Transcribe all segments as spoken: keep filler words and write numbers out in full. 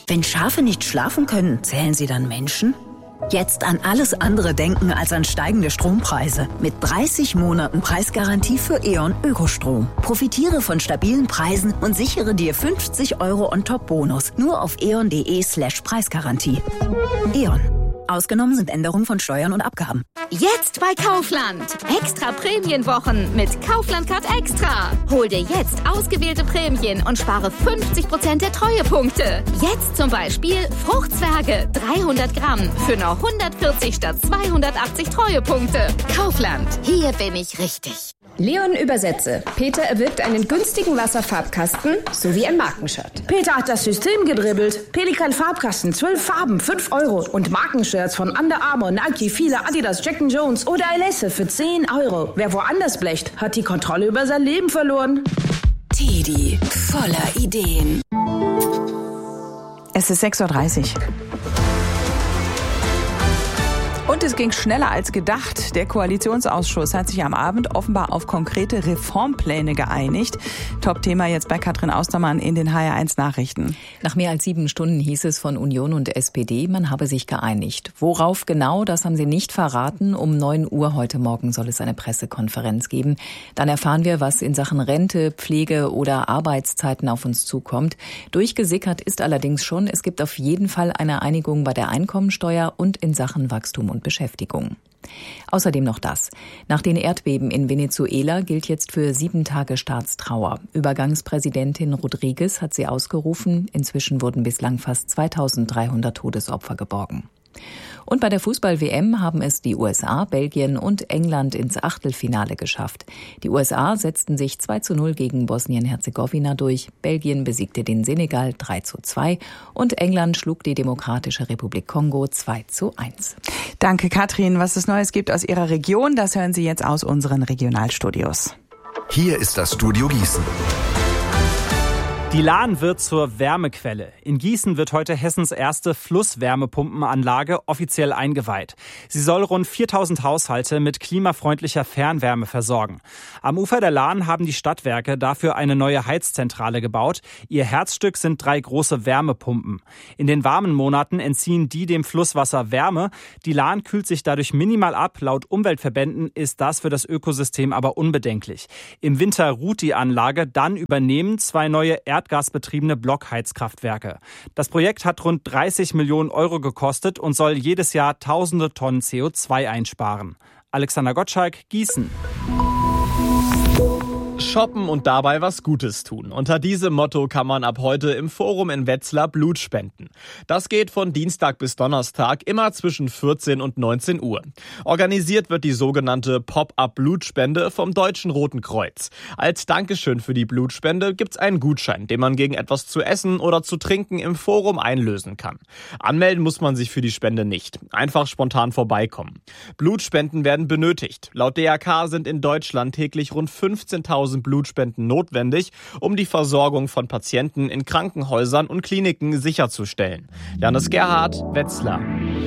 Wenn Schafe nicht schlafen können, zählen sie dann Menschen? Jetzt an alles andere denken als an steigende Strompreise. Mit dreißig Monaten Preisgarantie für E.ON Ökostrom. Profitiere von stabilen Preisen und sichere dir fünfzig Euro On-Top-Bonus. Nur auf eon.de slash Preisgarantie. E.ON. Ausgenommen sind Änderungen von Steuern und Abgaben. Jetzt bei Kaufland. Extra Prämienwochen mit Kaufland Card Extra. Hol dir jetzt ausgewählte Prämien und spare fünfzig Prozent der Treuepunkte. Jetzt zum Beispiel Fruchtzwerge dreihundert Gramm für nur hundertvierzig statt zweihundertachtzig Treuepunkte. Kaufland. Hier bin ich richtig. Leon übersetze. Peter erwirbt einen günstigen Wasserfarbkasten sowie ein Markenshirt. Peter hat das System gedribbelt. Pelikan Farbkasten, zwölf Farben, fünf Euro. Und Markenshirts von Under Armour, Nike, Fila, Adidas, Jack and Jones oder Alesse für zehn Euro. Wer woanders blecht, hat die Kontrolle über sein Leben verloren. Teddy, voller Ideen. Es ist sechs Uhr dreißig. Und es ging schneller als gedacht. Der Koalitionsausschuss hat sich am Abend offenbar auf konkrete Reformpläne geeinigt. Top-Thema jetzt bei Katrin Austermann in den H R eins Nachrichten. Nach mehr als sieben Stunden hieß es von Union und S P D, man habe sich geeinigt. Worauf genau, das haben sie nicht verraten. Um neun Uhr heute Morgen soll es eine Pressekonferenz geben. Dann erfahren wir, was in Sachen Rente, Pflege oder Arbeitszeiten auf uns zukommt. Durchgesickert ist allerdings schon, es gibt auf jeden Fall eine Einigung bei der Einkommensteuer und in Sachen Wachstum und Beschäftigung. Außerdem noch das. Nach den Erdbeben in Venezuela gilt jetzt für sieben Tage Staatstrauer. Übergangspräsidentin Rodriguez hat sie ausgerufen. Inzwischen wurden bislang fast zweitausenddreihundert Todesopfer geborgen. Und bei der Fußball-W M haben es die U S A, Belgien und England ins Achtelfinale geschafft. Die U S A setzten sich zwei zu null gegen Bosnien-Herzegowina durch, Belgien besiegte den Senegal drei zu zwei und England schlug die Demokratische Republik Kongo zwei zu eins. Danke, Katrin. Was es Neues gibt aus Ihrer Region, das hören Sie jetzt aus unseren Regionalstudios. Hier ist das Studio Gießen. Die Lahn wird zur Wärmequelle. In Gießen wird heute Hessens erste Flusswärmepumpenanlage offiziell eingeweiht. Sie soll rund viertausend Haushalte mit klimafreundlicher Fernwärme versorgen. Am Ufer der Lahn haben die Stadtwerke dafür eine neue Heizzentrale gebaut. Ihr Herzstück sind drei große Wärmepumpen. In den warmen Monaten entziehen die dem Flusswasser Wärme. Die Lahn kühlt sich dadurch minimal ab. Laut Umweltverbänden ist das für das Ökosystem aber unbedenklich. Im Winter ruht die Anlage, dann übernehmen zwei neue erdgasbetriebene Blockheizkraftwerke. Das Projekt hat rund dreißig Millionen Euro gekostet und soll jedes Jahr tausende Tonnen C O zwei einsparen. Alexander Gottschalk, Gießen. Shoppen und dabei was Gutes tun. Unter diesem Motto kann man ab heute im Forum in Wetzlar Blut spenden. Das geht von Dienstag bis Donnerstag immer zwischen vierzehn und neunzehn Uhr. Organisiert wird die sogenannte Pop-up-Blutspende vom Deutschen Roten Kreuz. Als Dankeschön für die Blutspende gibt's einen Gutschein, den man gegen etwas zu essen oder zu trinken im Forum einlösen kann. Anmelden muss man sich für die Spende nicht. Einfach spontan vorbeikommen. Blutspenden werden benötigt. Laut D R K sind in Deutschland täglich rund fünfzehntausend Blutspenden notwendig, um die Versorgung von Patienten in Krankenhäusern und Kliniken sicherzustellen. Janis Gerhardt, Wetzlar.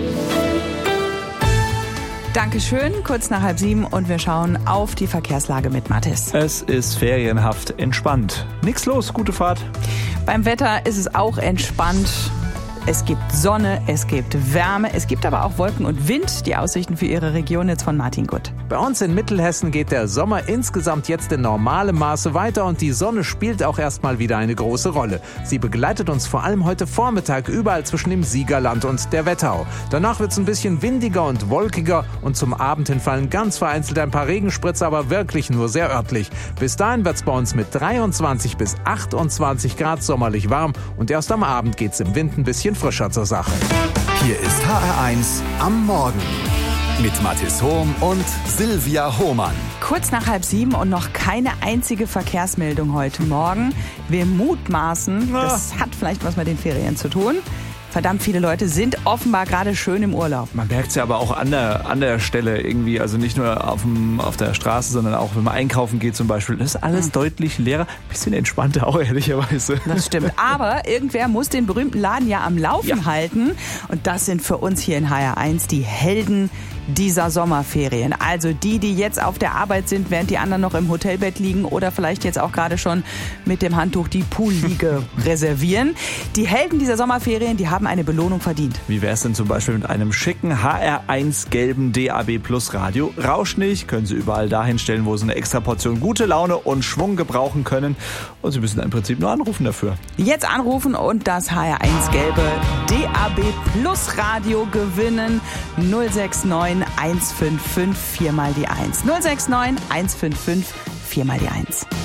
Dankeschön, kurz nach halb sieben und wir schauen auf die Verkehrslage mit Mathis. Es ist ferienhaft entspannt. Nix los, gute Fahrt. Beim Wetter ist es auch entspannt. Es gibt Sonne, es gibt Wärme, es gibt aber auch Wolken und Wind. Die Aussichten für Ihre Region jetzt von Martin Gutt. Bei uns in Mittelhessen geht der Sommer insgesamt jetzt in normalem Maße weiter und die Sonne spielt auch erstmal wieder eine große Rolle. Sie begleitet uns vor allem heute Vormittag überall zwischen dem Siegerland und der Wetterau. Danach wird es ein bisschen windiger und wolkiger und zum Abend hin fallen ganz vereinzelt ein paar Regenspritzer, aber wirklich nur sehr örtlich. Bis dahin wird es bei uns mit dreiundzwanzig bis achtundzwanzig Grad sommerlich warm und erst am Abend geht es im Wind ein bisschen frischer zur Sache. Hier ist H R eins am Morgen mit Mathis Hohm und Silvia Hohmann. Kurz nach halb sieben und noch keine einzige Verkehrsmeldung heute Morgen. Wir mutmaßen, das hat vielleicht was mit den Ferien zu tun. Verdammt viele Leute sind offenbar gerade schön im Urlaub. Man merkt es ja aber auch an der, an der Stelle irgendwie, also nicht nur auf, dem, auf der Straße, sondern auch wenn man einkaufen geht zum Beispiel. Das ist alles mhm. deutlich leerer, bisschen entspannter auch ehrlicherweise. Das stimmt, aber irgendwer muss den berühmten Laden ja am Laufen ja. halten und das sind für uns hier in H R eins die Helden dieser Sommerferien. Also die, die jetzt auf der Arbeit sind, während die anderen noch im Hotelbett liegen oder vielleicht jetzt auch gerade schon mit dem Handtuch die Poolliege reservieren. Die Helden dieser Sommerferien, die haben eine Belohnung verdient. Wie wäre es denn zum Beispiel mit einem schicken H R eins gelben D A B Plus Radio? Rauscht nicht, können Sie überall dahin stellen, wo Sie eine extra Portion gute Laune und Schwung gebrauchen können. Und Sie müssen im Prinzip nur anrufen dafür. Jetzt anrufen und das H R eins gelbe D A B Plus Radio gewinnen. null sechs neun eins fünf fünf vier mal die eins. null sechs neun eins fünf fünf vier mal die eins.